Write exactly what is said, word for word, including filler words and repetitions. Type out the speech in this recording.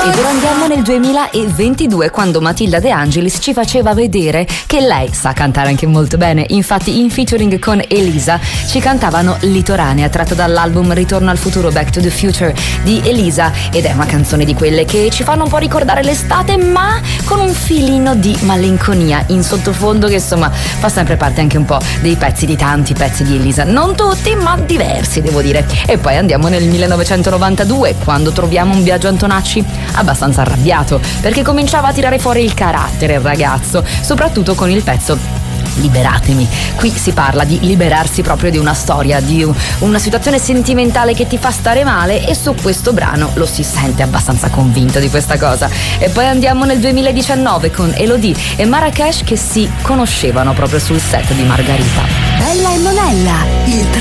Ed ora andiamo nel duemilaventidue, quando Matilda De Angelis ci faceva vedere che lei sa cantare anche molto bene. Infatti in featuring con Elisa ci cantavano Litoranea, tratto dall'album Ritorno al futuro, Back to the Future di Elisa, ed è una canzone di quelle che ci fanno un po' ricordare l'estate, ma con un filino di malinconia in sottofondo, che insomma fa sempre parte anche un po' dei pezzi, di tanti pezzi di Elisa, non tutti ma diversi devo dire. E poi andiamo nel millenovecentonovantadue, quando troviamo un Biagio Antonacci abbastanza arrabbiato, perché cominciava a tirare fuori il carattere il ragazzo, soprattutto con il pezzo Liberatemi. Qui si parla di liberarsi proprio di una storia, di una situazione sentimentale che ti fa stare male, e su questo brano lo si sente abbastanza convinto di questa cosa. E poi andiamo nel duemiladiciannove con Elodie e Marrakesh, che si conoscevano proprio sul set di Margarita. Bella e Monella, il